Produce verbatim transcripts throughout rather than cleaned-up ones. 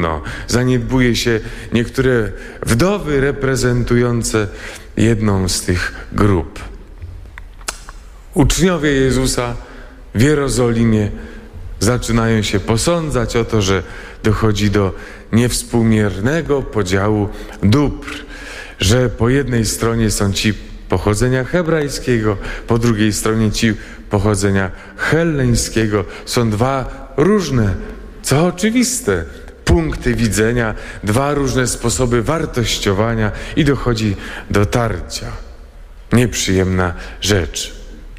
No, zaniedbuje się niektóre wdowy reprezentujące jedną z tych grup. Uczniowie Jezusa w Jerozolimie zaczynają się posądzać o to, że dochodzi do niewspółmiernego podziału dóbr, że po jednej stronie są ci pochodzenia hebrajskiego, po drugiej stronie ci pochodzenia helleńskiego. Są dwa różne, co oczywiste, punkty widzenia, dwa różne sposoby wartościowania i dochodzi do tarcia. Nieprzyjemna rzecz.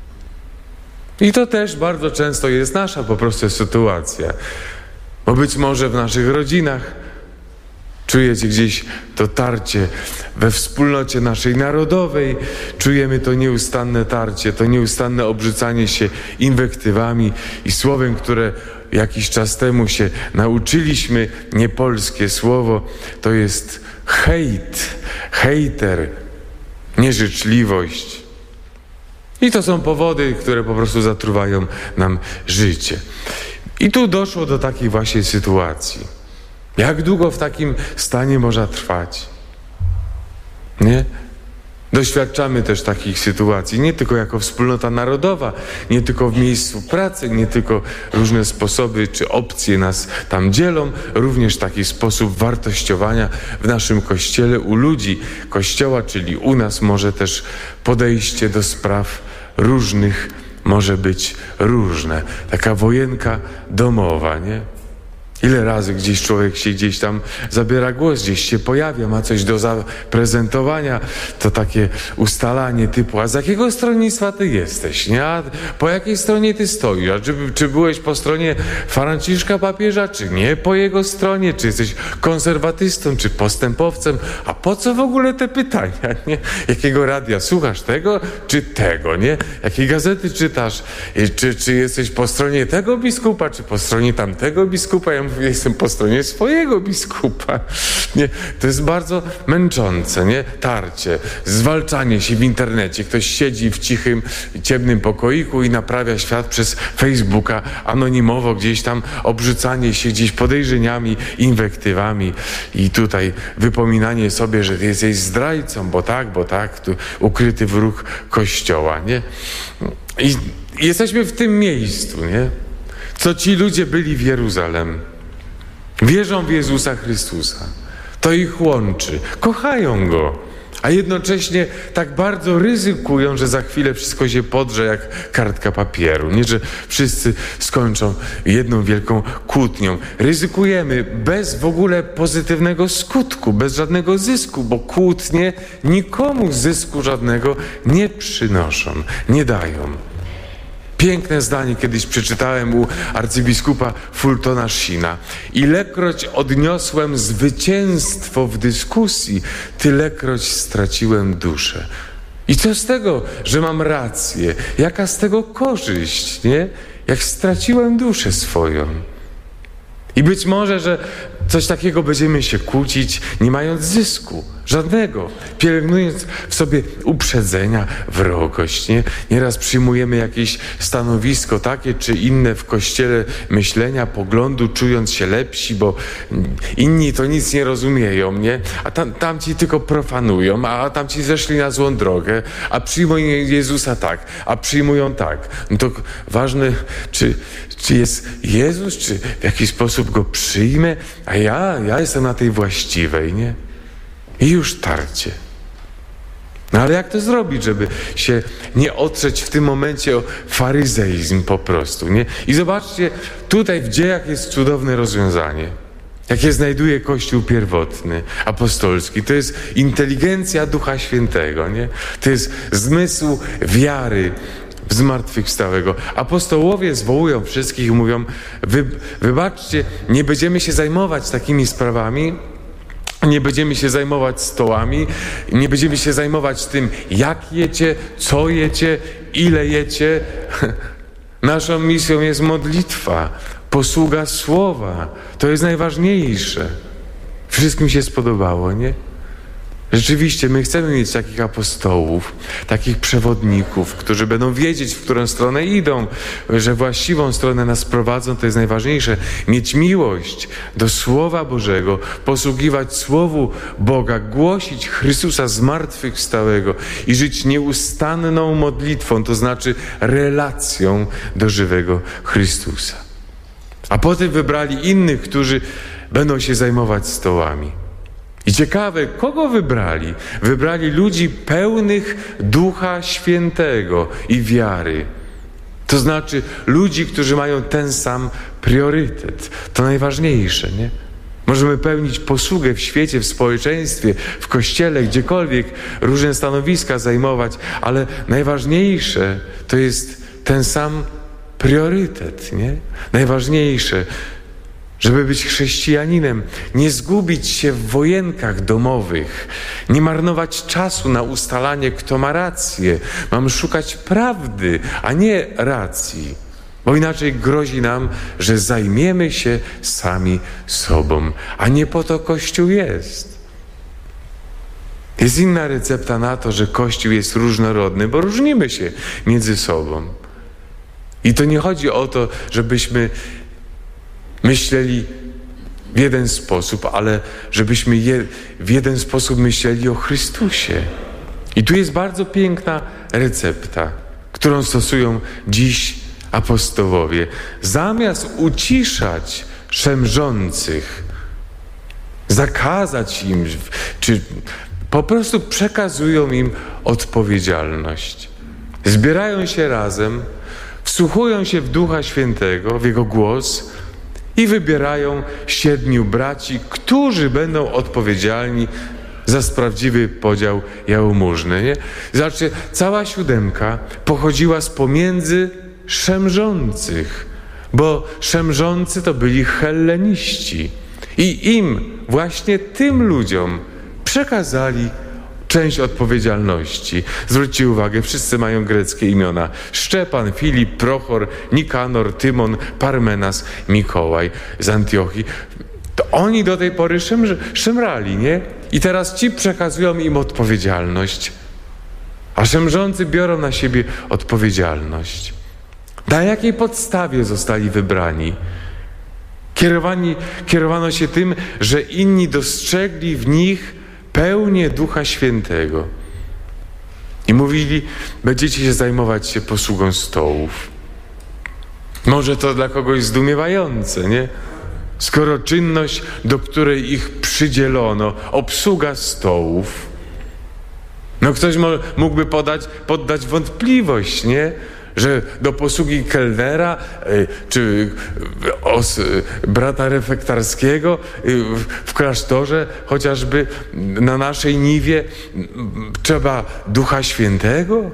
I to też bardzo często jest nasza po prostu sytuacja. Bo być może w naszych rodzinach czujecie gdzieś to tarcie we wspólnocie naszej narodowej, czujemy to nieustanne tarcie, to nieustanne obrzucanie się inwektywami i słowem, które jakiś czas temu się nauczyliśmy, niepolskie słowo, to jest hejt, hejter, nieżyczliwość. I to są powody, które po prostu zatruwają nam życie. I tu doszło do takiej właśnie sytuacji. Jak długo w takim stanie można trwać? Nie? Doświadczamy też takich sytuacji, nie tylko jako wspólnota narodowa, nie tylko w miejscu pracy, nie tylko różne sposoby czy opcje nas tam dzielą, również taki sposób wartościowania w naszym Kościele u ludzi Kościoła, czyli u nas może też podejście do spraw różnych może być różne. Taka wojenka domowa, nie? Ile razy gdzieś człowiek się gdzieś tam zabiera głos, gdzieś się pojawia, ma coś do zaprezentowania, to takie ustalanie typu, a z jakiego stronnictwa ty jesteś, nie? A po jakiej stronie ty stoisz? A czy, czy byłeś po stronie Franciszka papieża, czy nie po jego stronie? Czy jesteś konserwatystą, czy postępowcem? A po co w ogóle te pytania, nie? Jakiego radia słuchasz, tego czy tego, nie? Jakiej gazety czytasz? Czy, czy jesteś po stronie tego biskupa, czy po stronie tamtego biskupa? Ja mówię, jestem po stronie swojego biskupa. Nie, to jest bardzo męczące, nie? Tarcie, zwalczanie się w internecie. Ktoś siedzi w cichym, ciemnym pokoiku i naprawia świat przez Facebooka anonimowo, gdzieś tam obrzucanie się gdzieś podejrzeniami, inwektywami i tutaj wypominanie sobie, że ty jesteś zdrajcą, bo tak, bo tak, tu ukryty wróg Kościoła, nie? I jesteśmy w tym miejscu, nie? Co ci ludzie byli w Jeruzalem. Wierzą w Jezusa Chrystusa. To ich łączy. Kochają Go. A jednocześnie tak bardzo ryzykują, że za chwilę wszystko się podrze jak kartka papieru. Nie, że wszyscy skończą jedną wielką kłótnią. Ryzykujemy bez w ogóle pozytywnego skutku, bez żadnego zysku, bo kłótnie nikomu zysku żadnego nie przynoszą, nie dają. Piękne zdanie kiedyś przeczytałem u arcybiskupa Fultona Sheena. Ilekroć odniosłem zwycięstwo w dyskusji, tylekroć straciłem duszę. I co z tego, że mam rację? Jaka z tego korzyść, nie? Jak straciłem duszę swoją. I być może, że coś takiego będziemy się kłócić, nie mając zysku, żadnego, pielęgnując w sobie uprzedzenia, wrogość, nie? Nieraz przyjmujemy jakieś stanowisko takie czy inne w Kościele myślenia, poglądu, czując się lepsi, bo inni to nic nie rozumieją, nie? A tam, tamci tylko profanują, a tamci zeszli na złą drogę, a przyjmują Jezusa tak, a przyjmują tak. No to ważne, czy, czy jest Jezus, czy w jakiś sposób Go przyjmę, a ja, ja jestem na tej właściwej, nie? I już tarcie. No ale jak to zrobić, żeby się nie otrzeć w tym momencie o faryzeizm po prostu, nie? I zobaczcie, tutaj w dziejach jest cudowne rozwiązanie. Jakie znajduje Kościół pierwotny, apostolski. To jest inteligencja Ducha Świętego, nie? To jest zmysł wiary w zmartwychwstałego. Apostołowie zwołują wszystkich i mówią, wy, wybaczcie, nie będziemy się zajmować takimi sprawami, nie będziemy się zajmować stołami, nie będziemy się zajmować tym, jak jecie, co jecie, ile jecie. Naszą misją jest modlitwa, posługa słowa. To jest najważniejsze. Wszystkim się spodobało, nie? Rzeczywiście, my chcemy mieć takich apostołów, takich przewodników, którzy będą wiedzieć, w którą stronę idą, że właściwą stronę nas prowadzą, to jest najważniejsze. Mieć miłość do Słowa Bożego, posługiwać Słowu Boga, głosić Chrystusa zmartwychwstałego i żyć nieustanną modlitwą, to znaczy relacją do żywego Chrystusa. A potem wybrali innych, którzy będą się zajmować stołami. I ciekawe, kogo wybrali? Wybrali ludzi pełnych Ducha Świętego i wiary. To znaczy ludzi, którzy mają ten sam priorytet. To najważniejsze, nie? Możemy pełnić posługę w świecie, w społeczeństwie, w kościele, gdziekolwiek, różne stanowiska zajmować, ale najważniejsze to jest ten sam priorytet, nie? Najważniejsze, żeby być chrześcijaninem, nie zgubić się w wojenkach domowych, nie marnować czasu na ustalanie, kto ma rację. Mam szukać prawdy, a nie racji, bo inaczej grozi nam, że zajmiemy się sami sobą, a nie po to Kościół jest. Jest inna recepta na to, że Kościół jest różnorodny, bo różnimy się między sobą. I to nie chodzi o to, żebyśmy myśleli w jeden sposób, ale żebyśmy je, w jeden sposób myśleli o Chrystusie. I tu jest bardzo piękna recepta, którą stosują dziś apostołowie. Zamiast uciszać szemrzących, zakazać im, czy po prostu przekazują im odpowiedzialność. Zbierają się razem, wsłuchują się w Ducha Świętego, w Jego głos i wybierają siedmiu braci, którzy będą odpowiedzialni za prawdziwy podział jałmużny. Nie? Zobaczcie, cała siódemka pochodziła z pomiędzy szemrzących, bo szemrzący to byli helleniści. I im, właśnie tym ludziom przekazali część odpowiedzialności. Zwróćcie uwagę, wszyscy mają greckie imiona. Szczepan, Filip, Prochor, Nikanor, Tymon, Parmenas, Mikołaj z Antiochii. To oni do tej pory szemr- szemrali, nie? I teraz ci przekazują im odpowiedzialność. A szemrzący biorą na siebie odpowiedzialność. Na jakiej podstawie zostali wybrani? Kierowani, kierowano się tym, że inni dostrzegli w nich pełnię Ducha Świętego. I mówili, będziecie się zajmować się posługą stołów. Może to dla kogoś zdumiewające, nie? Skoro czynność, do której ich przydzielono, obsługa stołów, no ktoś mo- mógłby podać, poddać wątpliwość, nie? Że do posługi kelnera y, czy y, os, y, brata refektarskiego y, w, w klasztorze, chociażby na naszej niwie, y, trzeba Ducha Świętego?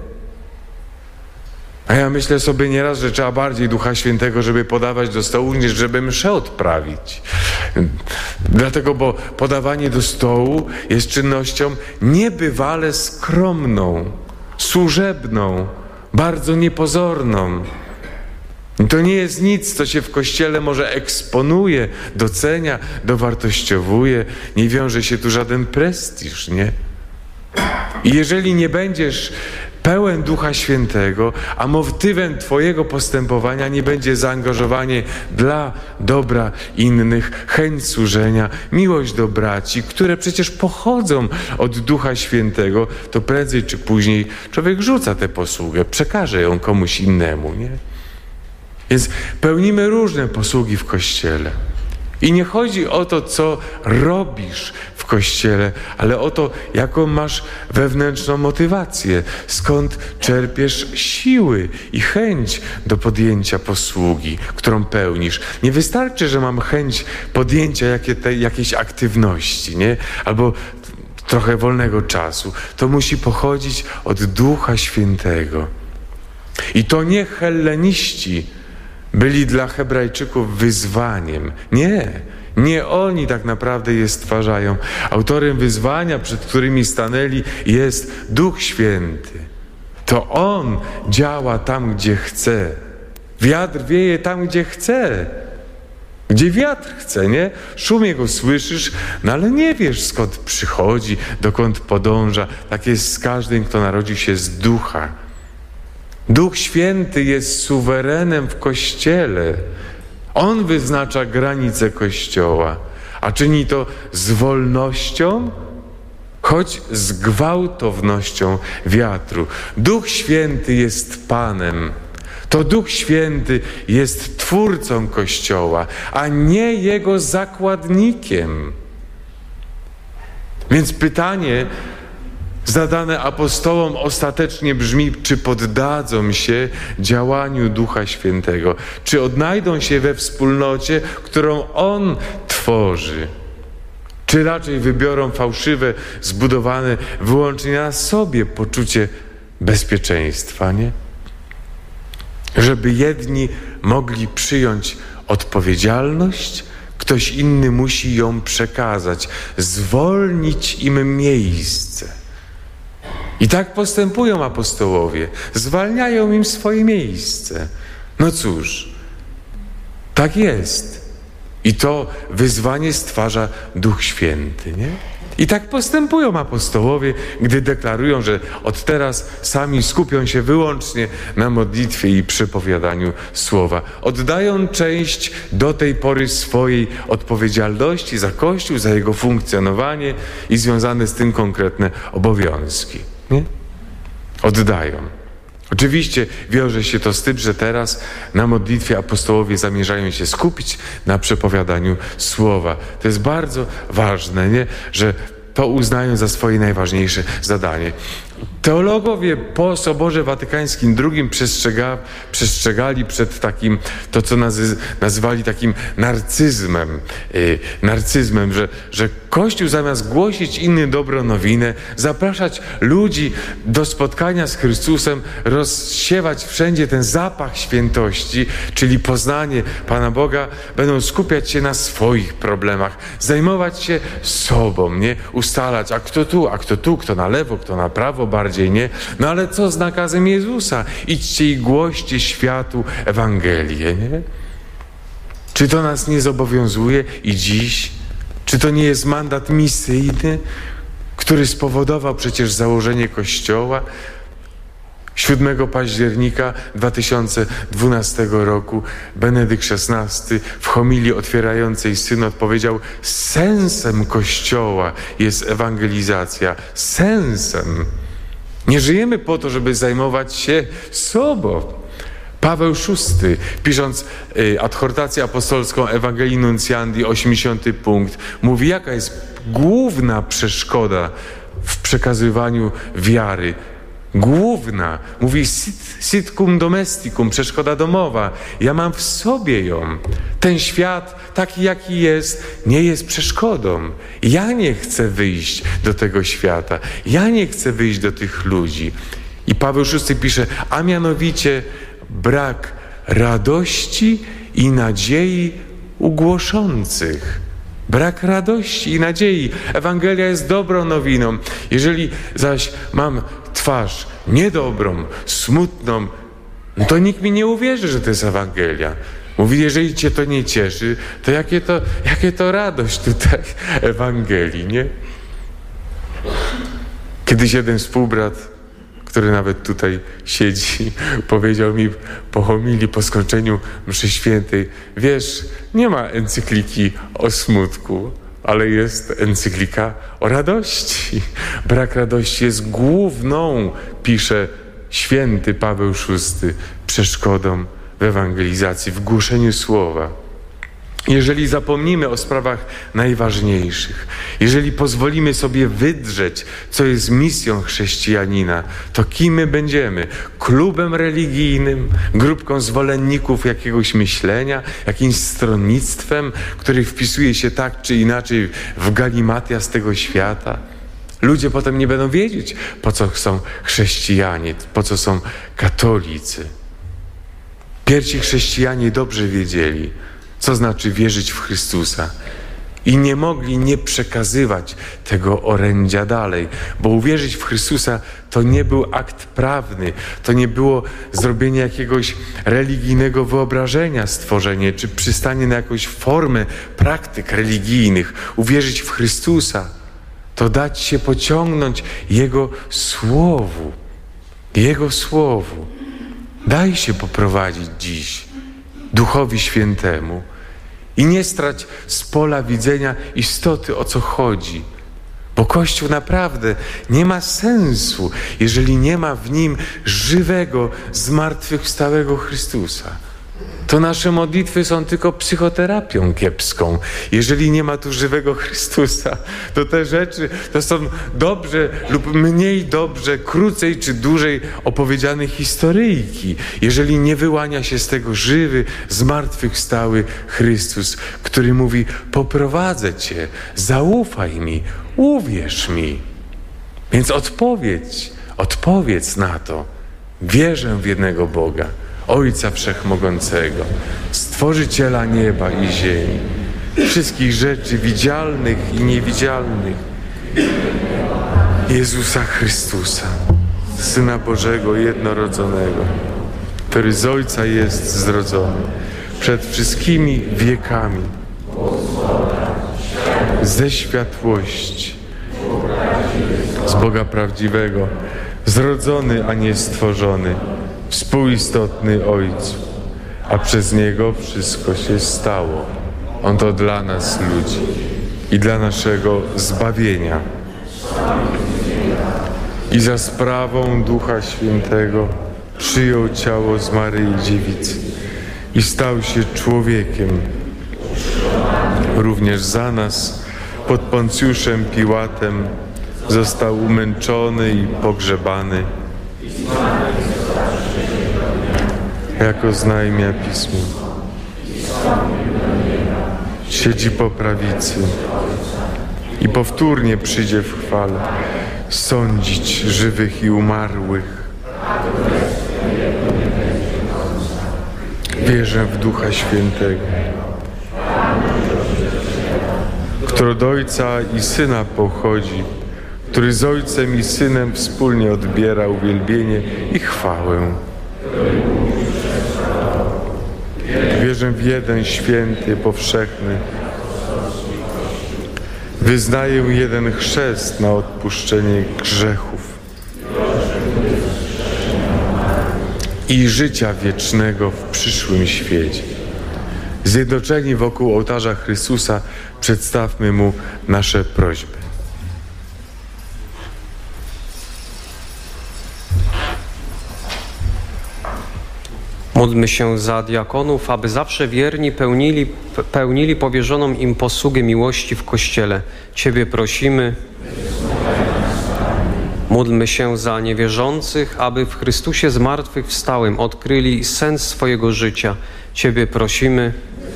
A ja myślę sobie nieraz, że trzeba bardziej Ducha Świętego, żeby podawać do stołu, niż żeby mszę odprawić. Dlatego, bo podawanie do stołu jest czynnością niebywale skromną, służebną, bardzo niepozorną. I to nie jest nic, co się w Kościele może eksponuje, docenia, dowartościowuje. Nie wiąże się tu żaden prestiż, nie? I jeżeli nie będziesz pełen Ducha Świętego, a motywem twojego postępowania nie będzie zaangażowanie dla dobra innych, chęć służenia, miłość do braci, które przecież pochodzą od Ducha Świętego, to prędzej czy później człowiek rzuca tę posługę, przekaże ją komuś innemu, nie? Więc pełnimy różne posługi w Kościele. I nie chodzi o to, co robisz w Kościele, ale o to, jaką masz wewnętrzną motywację, skąd czerpiesz siły i chęć do podjęcia posługi, którą pełnisz. Nie wystarczy, że mam chęć podjęcia jakie te, jakiejś aktywności, nie? Albo trochę wolnego czasu. To musi pochodzić od Ducha Świętego. I to nie helleniści byli dla Hebrajczyków wyzwaniem. Nie, nie oni tak naprawdę je stwarzają. Autorem wyzwania, przed którymi stanęli, jest Duch Święty. To On działa tam, gdzie chce. Wiatr wieje tam, gdzie chce. Gdzie wiatr chce, nie? Szum jego słyszysz, no ale nie wiesz, skąd przychodzi, dokąd podąża. Tak jest z każdym, kto narodził się z ducha. Duch Święty jest suwerenem w Kościele. On wyznacza granice Kościoła, a czyni to z wolnością, choć z gwałtownością wiatru. Duch Święty jest Panem. To Duch Święty jest Twórcą Kościoła, a nie Jego zakładnikiem. Więc pytanie zadane apostołom ostatecznie brzmi, czy poddadzą się działaniu Ducha Świętego, czy odnajdą się we wspólnocie, którą On tworzy, czy raczej wybiorą fałszywe, zbudowane wyłącznie na sobie poczucie bezpieczeństwa, nie? Żeby jedni mogli przyjąć odpowiedzialność, ktoś inny musi ją przekazać, zwolnić im miejsce. I tak postępują apostołowie, zwalniają im swoje miejsce. No cóż, tak jest. I to wyzwanie stwarza Duch Święty, nie? I tak postępują apostołowie, gdy deklarują, że od teraz sami skupią się wyłącznie na modlitwie i przepowiadaniu słowa. Oddają część do tej pory swojej odpowiedzialności za Kościół, za jego funkcjonowanie i związane z tym konkretne obowiązki. Nie? Oddają. Oczywiście wiąże się to z tym, że teraz na modlitwie apostołowie zamierzają się skupić na przepowiadaniu słowa. To jest bardzo ważne, nie? Że to uznają za swoje najważniejsze zadanie. Teologowie po Soborze Watykańskim drugim przestrzega, przestrzegali przed takim, to co nazy, nazywali takim narcyzmem, yy, narcyzmem, że, że Kościół zamiast głosić innym dobrą nowinę, zapraszać ludzi do spotkania z Chrystusem, rozsiewać wszędzie ten zapach świętości, czyli poznanie Pana Boga, będą skupiać się na swoich problemach, zajmować się sobą, nie? Ustalać, a kto tu, a kto tu, kto na lewo, kto na prawo bardziej, nie? No ale co z nakazem Jezusa? Idźcie i głoście światu Ewangelię, nie? Czy to nas nie zobowiązuje i dziś? Czy to nie jest mandat misyjny, który spowodował przecież założenie Kościoła? siódmego października dwa tysiące dwunastego roku Benedykt szesnasty w homilii otwierającej synod powiedział: sensem Kościoła jest ewangelizacja. Sensem. Nie żyjemy po to, żeby zajmować się sobą. Paweł szósty, pisząc y, adhortację apostolską Ewangelii Nuncjandi, osiemdziesiąty punkt, mówi, jaka jest główna przeszkoda w przekazywaniu wiary. Główna, mówi sit, sitcum domesticum, przeszkoda domowa. Ja mam w sobie ją. Ten świat, taki jaki jest, nie jest przeszkodą. Ja nie chcę wyjść do tego świata. Ja nie chcę wyjść do tych ludzi. I Paweł szósty pisze, a mianowicie brak radości i nadziei u głoszących. Brak radości i nadziei. Ewangelia jest dobrą nowiną. Jeżeli zaś mam twarz niedobrą, smutną, no to nikt mi nie uwierzy, że to jest Ewangelia. Mówi, jeżeli cię to nie cieszy, to jakie to, jakie to radość tutaj Ewangelii, nie? Kiedyś jeden współbrat, który nawet tutaj siedzi, powiedział mi po homilii, po skończeniu mszy świętej, wiesz, nie ma encykliki o smutku, ale jest encyklika o radości. Brak radości jest główną, pisze święty Paweł szósty, przeszkodą w ewangelizacji, w głoszeniu słowa. Jeżeli zapomnimy o sprawach najważniejszych, jeżeli pozwolimy sobie wydrzeć, co jest misją chrześcijanina, to kim my będziemy? Klubem religijnym, grupką zwolenników jakiegoś myślenia, jakimś stronnictwem, który wpisuje się tak czy inaczej w galimatia z tego świata? Ludzie potem nie będą wiedzieć, po co są chrześcijanie, po co są katolicy. Pierwsi chrześcijanie dobrze wiedzieli, co znaczy wierzyć w Chrystusa i nie mogli nie przekazywać tego orędzia dalej, bo uwierzyć w Chrystusa to nie był akt prawny, to nie było zrobienie jakiegoś religijnego wyobrażenia, stworzenie, czy przystanie na jakąś formę praktyk religijnych. Uwierzyć w Chrystusa to dać się pociągnąć Jego Słowu, Jego Słowu. Daj się poprowadzić dziś Duchowi Świętemu i nie strać z pola widzenia istoty, o co chodzi. Bo Kościół naprawdę nie ma sensu, jeżeli nie ma w nim żywego, zmartwychwstałego Chrystusa. To nasze modlitwy są tylko psychoterapią kiepską. Jeżeli nie ma tu żywego Chrystusa, to te rzeczy to są dobrze lub mniej dobrze, krócej czy dłużej opowiedziane historyjki. Jeżeli nie wyłania się z tego żywy, zmartwychwstały Chrystus, który mówi: poprowadzę Cię, zaufaj mi, uwierz mi. Więc odpowiedź, odpowiedz na to. Wierzę w jednego Boga, Ojca Wszechmogącego, Stworzyciela nieba i ziemi, wszystkich rzeczy widzialnych i niewidzialnych, Jezusa Chrystusa, Syna Bożego jednorodzonego, który z Ojca jest zrodzony przed wszystkimi wiekami, ze światłości, z Boga prawdziwego, zrodzony, a nie stworzony, współistotny Ojcu, a przez Niego wszystko się stało. On to dla nas, ludzi, i dla naszego zbawienia. I za sprawą Ducha Świętego przyjął ciało z Maryi Dziewicy i stał się człowiekiem. Również za nas pod Poncjuszem Piłatem został umęczony i pogrzebany. Jako znajmia Pismo. Siedzi po prawicy i powtórnie przyjdzie w chwale sądzić żywych i umarłych. Wierzę w Ducha Świętego, który od Ojca i Syna pochodzi, który z Ojcem i Synem wspólnie odbiera uwielbienie i chwałę. Wierzę w jeden święty, powszechny. Wyznaję jeden chrzest na odpuszczenie grzechów i życia wiecznego w przyszłym świecie. Zjednoczeni wokół ołtarza Chrystusa przedstawmy Mu nasze prośby. Módlmy się za diakonów, aby zawsze wierni pełnili, pełnili powierzoną im posługę miłości w Kościele. Ciebie prosimy. Módlmy się za niewierzących, aby w Chrystusie zmartwychwstałym odkryli sens swojego życia. Ciebie prosimy.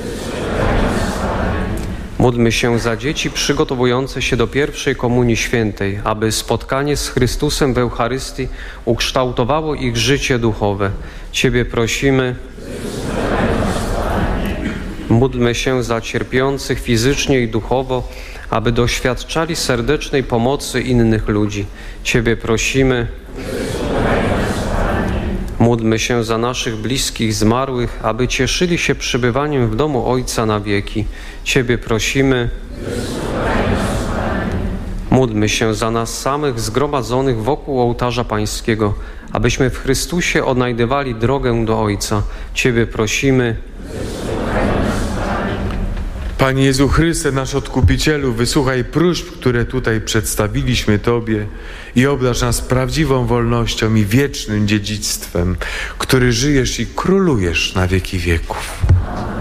Módlmy się za dzieci przygotowujące się do pierwszej Komunii Świętej, aby spotkanie z Chrystusem w Eucharystii ukształtowało ich życie duchowe. Ciebie prosimy. Módlmy się za cierpiących fizycznie i duchowo, aby doświadczali serdecznej pomocy innych ludzi. Ciebie prosimy. Módlmy się za naszych bliskich zmarłych, aby cieszyli się przebywaniem w domu Ojca na wieki. Ciebie prosimy. Módlmy się za nas samych zgromadzonych wokół ołtarza Pańskiego, abyśmy w Chrystusie odnajdywali drogę do Ojca. Ciebie prosimy. Panie Jezu Chryste, nasz Odkupicielu, wysłuchaj próśb, które tutaj przedstawiliśmy Tobie i obdarz nas prawdziwą wolnością i wiecznym dziedzictwem, który żyjesz i królujesz na wieki wieków.